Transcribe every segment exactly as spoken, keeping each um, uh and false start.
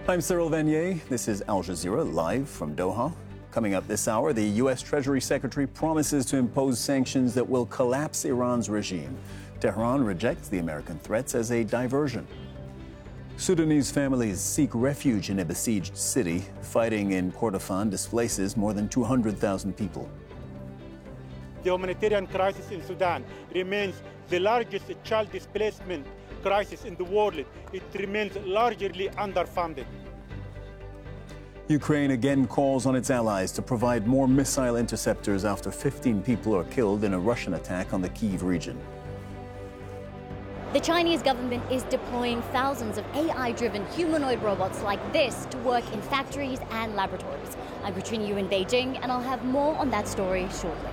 I'm Cyril Vanier. This is Al Jazeera live from Doha. Coming up this hour, the U S Treasury Secretary promises to impose sanctions that will collapse Iran's regime. Tehran rejects the American threats as a diversion. Sudanese families seek refuge in a besieged city. Fighting in Kordofan displaces more than two hundred thousand people. The humanitarian crisis in Sudan remains the largest child displacement crisis in the world. It remains largely underfunded. Ukraine again calls on its allies to provide more missile interceptors after fifteen people are killed in a Russian attack on the Kyiv region. The Chinese government is deploying thousands of A I-driven humanoid robots like this to work in factories and laboratories. I'm Katrina Yu in Beijing, and I'll have more on that story shortly.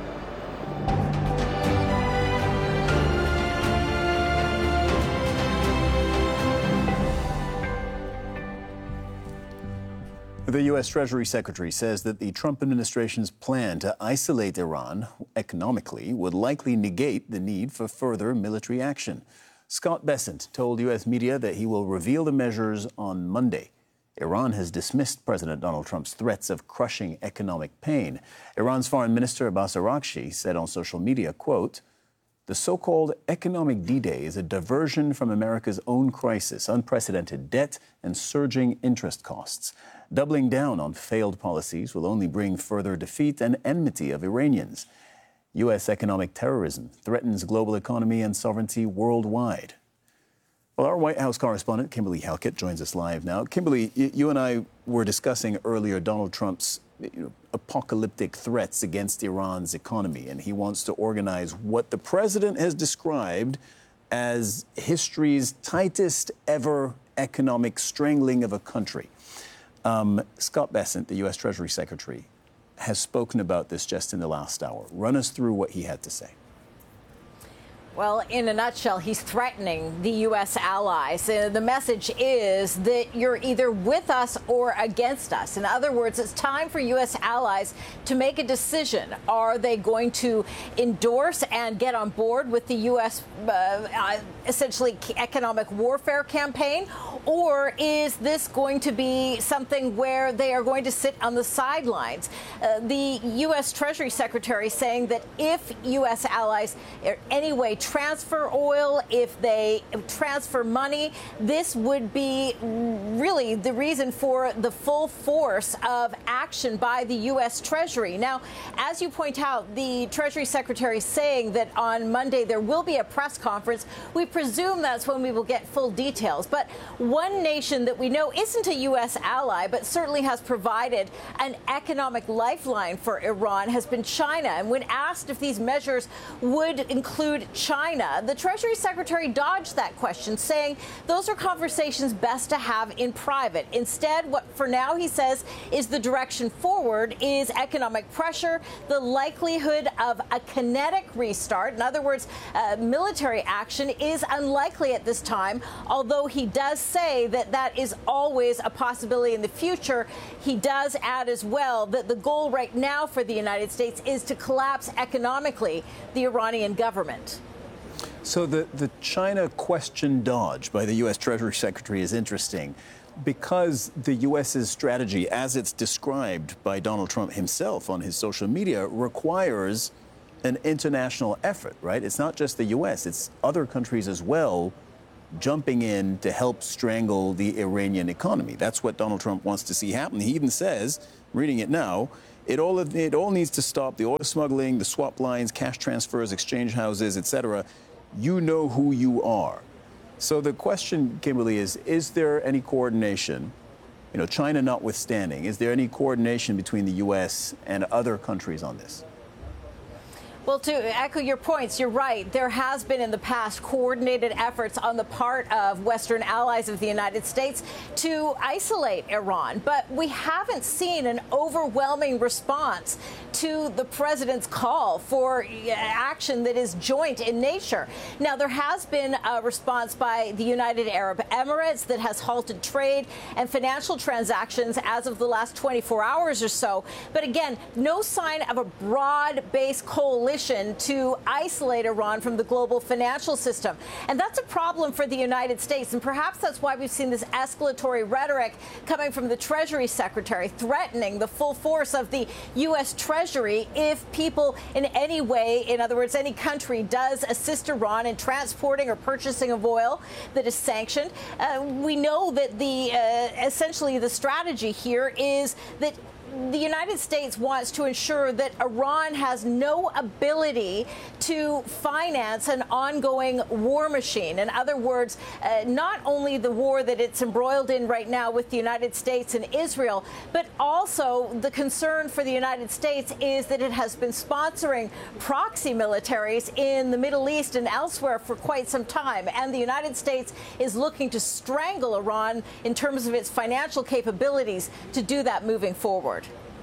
The U S Treasury Secretary says that the Trump administration's plan to isolate Iran economically would likely negate the need for further military action. Scott Bessent told U S media that he will reveal the measures on Monday. Iran has dismissed President Donald Trump's threats of crushing economic pain. Iran's Foreign Minister Abbas Araghchi said on social media, quote, "The so-called economic D-Day is a diversion from America's own crisis, unprecedented debt and surging interest costs. Doubling down on failed policies will only bring further defeat and enmity of Iranians. U S economic terrorism threatens global economy and sovereignty worldwide." Well, our White House correspondent, Kimberly Halkett, joins us live now. Kimberly, you and I were discussing earlier Donald Trump's you know, apocalyptic threats against Iran's economy, and he wants to organize what the president has described as history's tightest ever economic strangling of a country. Um, Scott Bessent, the U S Treasury Secretary, has spoken about this just in the last hour. Run us through what he had to say. Well, in a nutshell, he's threatening the U S allies. Uh, the message is that you're either with us or against us. In other words, it's time for U S allies to make a decision. Are they going to endorse and get on board with the U S uh, uh, essentially economic warfare campaign? Or is this going to be something where they are going to sit on the sidelines? Uh, the U S Treasury Secretary saying that if U S allies are anyway transfer oil, if they transfer money, this would be really the reason for the full force of action by the U S Treasury. Now, as you point out, the Treasury Secretary saying that on Monday there will be a press conference. We presume that's when we will get full details. But one nation that we know isn't a U S ally, but certainly has provided an economic lifeline for Iran has been China. And when asked if these measures would include China, the Treasury Secretary dodged that question, saying those are conversations best to have in private. Instead, what for now he says is the direction forward is economic pressure, the likelihood of a kinetic restart. In other words, uh, military action is unlikely at this time, although he does say that that is always a possibility in the future. He does add as well that the goal right now for the United States is to collapse economically the Iranian government. So the, the China question dodge by the U S Treasury Secretary is interesting because the U S's strategy, as it's described by Donald Trump himself on his social media, requires an international effort, right? It's not just the U S, it's other countries as well jumping in to help strangle the Iranian economy. That's what Donald Trump wants to see happen. He even says, reading it now, it all, it all needs to stop, the oil smuggling, the swap lines, cash transfers, exchange houses, et cetera. You know who you are. So the question, Kimberly, is, is there any coordination, you know, China notwithstanding, is there any coordination between the U S and other countries on this? Well, to echo your points, you're right. There has been in the past coordinated efforts on the part of Western allies of the United States to isolate Iran. But we haven't seen an overwhelming response to the president's call for action that is joint in nature. Now, there has been a response by the United Arab Emirates that has halted trade and financial transactions as of the last twenty-four hours or so. But again, no sign of a broad-based coalition coalition to isolate Iran from the global financial system. And that's a problem for the United States. And perhaps that's why we've seen this escalatory rhetoric coming from the Treasury Secretary, threatening the full force of the U S. Treasury if people in any way, in other words, any country does assist Iran in transporting or purchasing of oil that is sanctioned. Uh, we know that the uh, essentially the strategy here is that the United States wants to ensure that Iran has no ability to finance an ongoing war machine. In other words, uh, not only the war that it's embroiled in right now with the United States and Israel, but also the concern for the United States is that it has been sponsoring proxy militaries in the Middle East and elsewhere for quite some time. And the United States is looking to strangle Iran in terms of its financial capabilities to do that moving forward.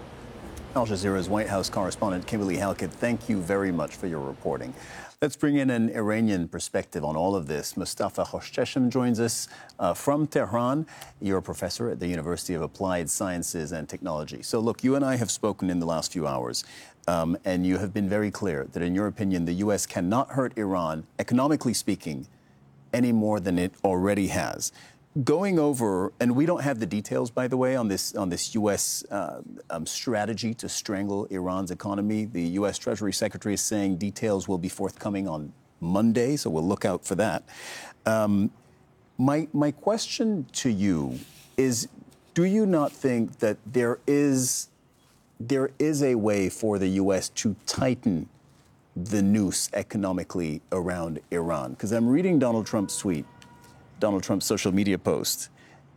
Al Jazeera's White House correspondent Kimberly Halkett, thank you very much for your reporting. Let's bring in an Iranian perspective on all of this. Mustafa Khoshcheshm joins us uh, from Tehran. You're a professor at the University of Applied Sciences and Technology. So, look, you and I have spoken in the last few hours, um, and you have been very clear that, in your opinion, the U S cannot hurt Iran, economically speaking, any more than it already has. Going over, and we don't have the details, by the way, on this on this U S uh, um, strategy to strangle Iran's economy. The U S. Treasury Secretary is saying details will be forthcoming on Monday, so we'll look out for that. Um, my my question to you is: do you not think that there is there is a way for the U S to tighten the noose economically around Iran? Because I'm reading Donald Trump's tweet. Donald Trump's social media post,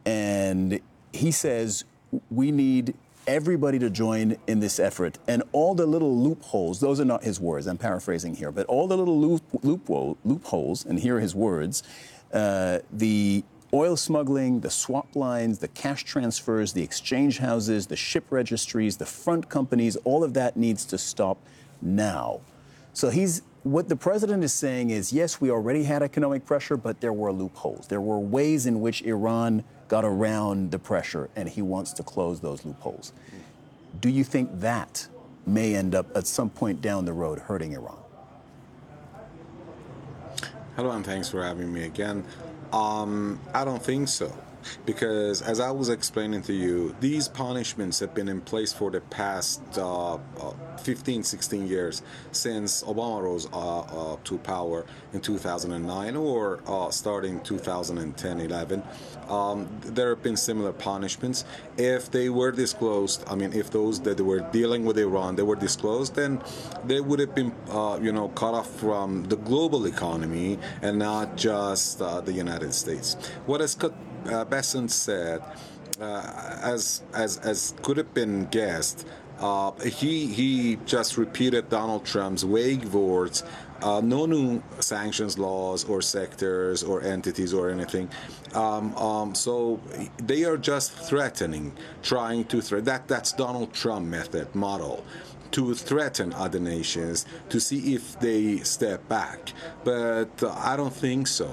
and he says we need everybody to join in this effort, and all the little loopholes, those are not his words, I'm paraphrasing here, but all the little loop, loophole, loopholes, and here are his words, uh, the oil smuggling, the swap lines, the cash transfers, the exchange houses, the ship registries, the front companies, all of that needs to stop now. So he's What the president is saying is, yes, we already had economic pressure, but there were loopholes. There were ways in which Iran got around the pressure, and he wants to close those loopholes. Do you think that may end up at some point down the road hurting Iran? Hello, and thanks for having me again. Um, I don't think so. Because, as I was explaining to you, these punishments have been in place for the past uh, uh, fifteen, sixteen years since Obama rose uh, uh, to power in two thousand nine or uh, starting two thousand ten, eleven. Um, there have been similar punishments. If they were disclosed, I mean, if those that were dealing with Iran, they were disclosed, then they would have been, uh, you know, cut off from the global economy and not just uh, the United States. What has cut Uh, Bessent said, uh, as as as could have been guessed, uh, he he just repeated Donald Trump's vague words. Uh, no new sanctions laws or sectors or entities or anything. Um, um, so they are just threatening, trying to threat. That that's Donald Trump method model. To threaten other nations to see if they step back. But uh, I don't think so.